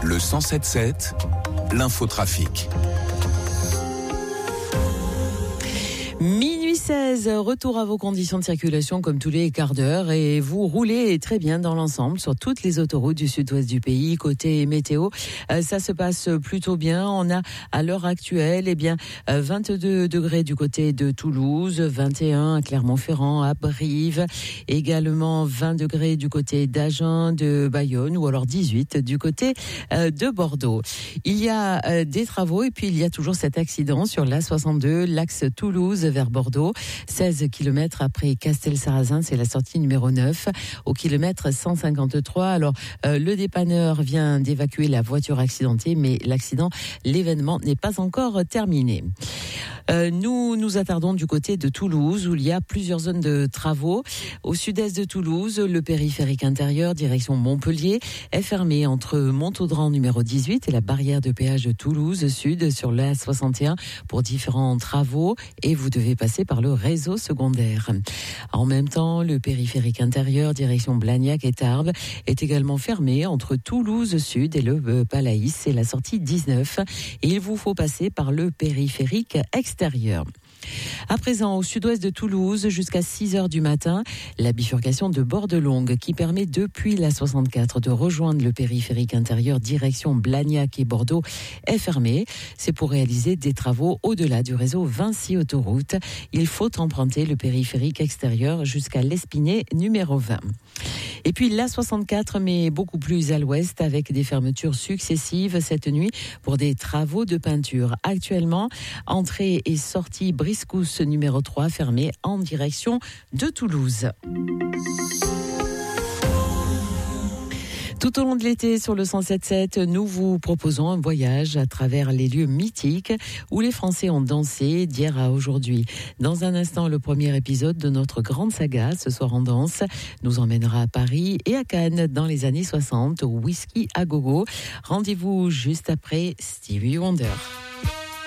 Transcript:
Le 107.7, l'infotrafic. Minuit 16, retour à vos conditions de circulation comme tous les quarts d'heure et vous roulez très bien dans l'ensemble sur toutes les autoroutes du sud-ouest du pays. Côté météo, ça se passe plutôt bien. On a à l'heure actuelle 22 degrés du côté de Toulouse, 21 à Clermont-Ferrand, à Brive, également 20 degrés du côté d'Agen, de Bayonne ou alors 18 du côté de Bordeaux. Il y a des travaux et puis il y a toujours cet accident sur l'A62, l'axe Toulouse vers Bordeaux, 16 km après Castel-Sarrazin, c'est la sortie numéro 9, au kilomètre 153. Alors, le dépanneur vient d'évacuer la voiture accidentée, mais l'événement n'est pas encore terminé. Nous nous attardons du côté de Toulouse, où il y a plusieurs zones de travaux. Au sud-est de Toulouse, le périphérique intérieur, direction Montpellier, est fermé entre Montaudran numéro 18 et la barrière de péage de Toulouse Sud sur l'A61 pour différents travaux et vous devez passer par le réseau secondaire. En même temps, le périphérique intérieur, direction Blagnac et Tarbes, est également fermé entre Toulouse Sud et le Palaïs, c'est la sortie 19 et il vous faut passer par le périphérique extérieur. À présent, au sud-ouest de Toulouse, jusqu'à 6h du matin, la bifurcation de Bordelongue qui permet depuis la 64 de rejoindre le périphérique intérieur direction Blagnac et Bordeaux est fermée. C'est pour réaliser des travaux au-delà du réseau Vinci Autoroute. Il faut emprunter le périphérique extérieur jusqu'à l'Espinay numéro 20. Et puis la 64, mais beaucoup plus à l'ouest, avec des fermetures successives cette nuit pour des travaux de peinture. Actuellement, entrée et sortie Briscousse numéro 3 fermée en direction de Toulouse. Tout au long de l'été, sur le 107.7, nous vous proposons un voyage à travers les lieux mythiques où les Français ont dansé d'hier à aujourd'hui. Dans un instant, le premier épisode de notre grande saga, Ce soir en danse, nous emmènera à Paris et à Cannes dans les années 60 au Whisky à Gogo. Rendez-vous juste après Stevie Wonder.